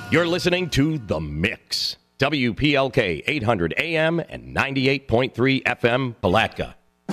You're listening to The Mix. WPLK 800 AM and 98.3 FM, Palatka.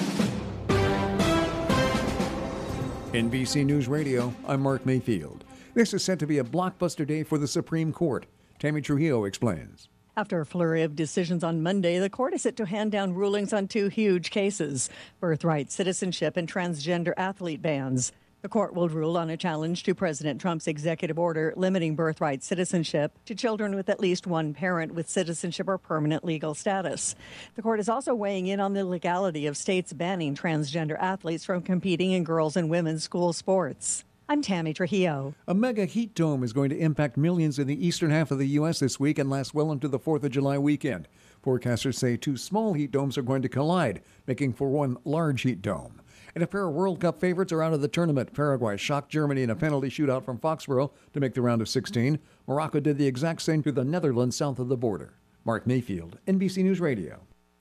NBC News Radio, I'm Mark Mayfield. This is set to be a blockbuster day for the Supreme Court. Tammy Trujillo explains. After a flurry of decisions on Monday, the court is set to hand down rulings on two huge cases: birthright citizenship and transgender athlete bans. The court will rule on a challenge to President Trump's executive order limiting birthright citizenship to children with at least one parent with citizenship or permanent legal status. The court is also weighing in on the legality of states banning transgender athletes from competing in girls' and women's school sports. I'm Tammy Trujillo. A mega heat dome is going to impact millions in the eastern half of the U.S. this week and last well into the 4th of July weekend. Forecasters say two small heat domes are going to collide, making for one large heat dome. And a pair of World Cup favorites are out of the tournament. Paraguay shocked Germany in a penalty shootout from Foxborough to make the round of 16. Morocco did the exact same to the Netherlands south of the border. Mark Mayfield, NBC News Radio.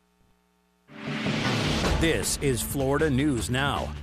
This is Florida News Now.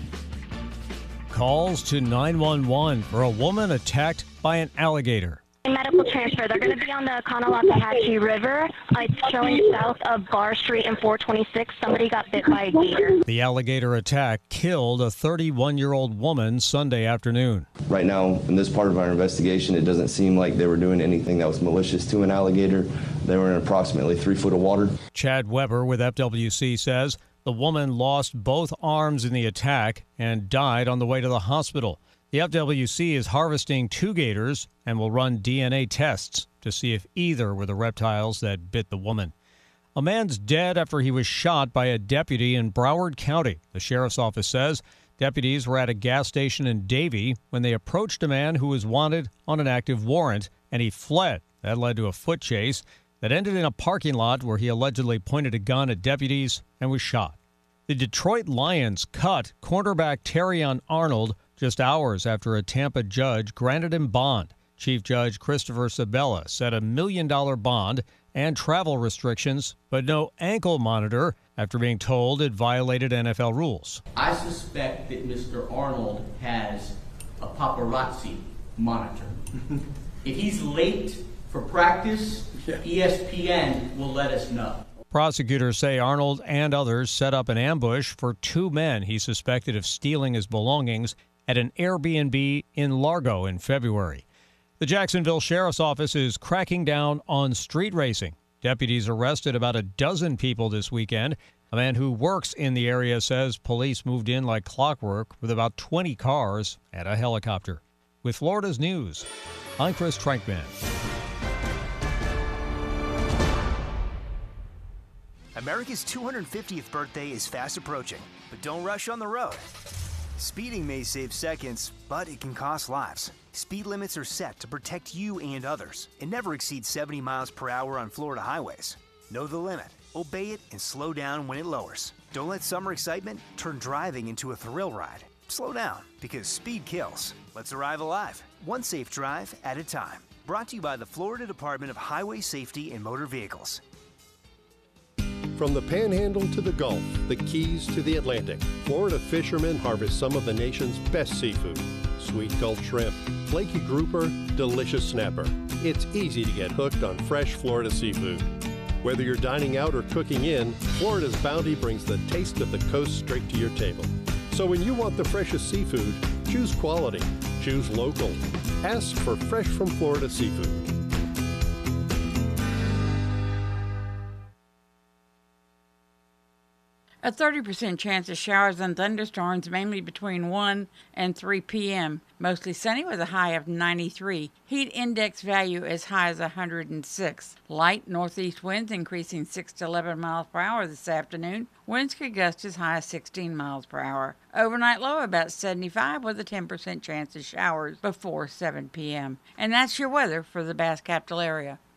Calls to 911 for a woman attacked by an alligator. Medical transfer. They're going to be on the Conalapahatchee River. It's showing south of Barr Street and 426. Somebody got bit by a gator. The alligator attack killed a 31-year-old woman Sunday afternoon. Right now, in this part of our investigation, it doesn't seem like they were doing anything that was malicious to an alligator. They were in approximately 3 foot of water. Chad Weber with FWC says the woman lost both arms in the attack and died on the way to the hospital. The FWC is harvesting 2 gators and will run DNA tests to see if either were the reptiles that bit the woman. A man's dead after he was shot by a deputy in Broward County. The sheriff's office says deputies were at a gas station in Davie when they approached a man who was wanted on an active warrant, and he fled. That led to a foot chase that ended in a parking lot where he allegedly pointed a gun at deputies and was shot. The Detroit Lions cut cornerback Terrion Arnold just hours after a Tampa judge granted him bond. Chief Judge Christopher Sabella set $1 million bond and travel restrictions, but no ankle monitor after being told it violated NFL rules. I suspect that Mr. Arnold has a paparazzi monitor. If he's late for practice, ESPN will let us know. Prosecutors say Arnold and others set up an ambush for 2 men he suspected of stealing his belongings at an Airbnb in Largo in February. The Jacksonville Sheriff's Office is cracking down on street racing. Deputies arrested about a dozen people this weekend. A man who works in the area says police moved in like clockwork with about 20 cars and a helicopter. With Florida's news, I'm Chris Trankman. America's 250th birthday is fast approaching, but don't rush on the road. Speeding may save seconds, but it can cost lives. Speed limits are set to protect you and others and never exceed 70 miles per hour on Florida highways. Know the limit, obey it, and slow down when it lowers. Don't let summer excitement turn driving into a thrill ride. Slow down, because speed kills. Let's arrive alive, one safe drive at a time. Brought to you by the Florida Department of Highway Safety and Motor Vehicles. From the Panhandle to the Gulf, the Keys to the Atlantic, Florida fishermen harvest some of the nation's best seafood. Sweet Gulf shrimp, flaky grouper, delicious snapper. It's easy to get hooked on fresh Florida seafood. Whether you're dining out or cooking in, Florida's bounty brings the taste of the coast straight to your table. So when you want the freshest seafood, choose quality, choose local. Ask for Fresh from Florida seafood. A 30% chance of showers and thunderstorms, mainly between 1 and 3 p.m. Mostly sunny with a high of 93. Heat index value as high as 106. Light northeast winds increasing 6 to 11 miles per hour this afternoon. Winds could gust as high as 16 miles per hour. Overnight low about 75 with a 10% chance of showers before 7 p.m. And that's your weather for the Bass Capital area.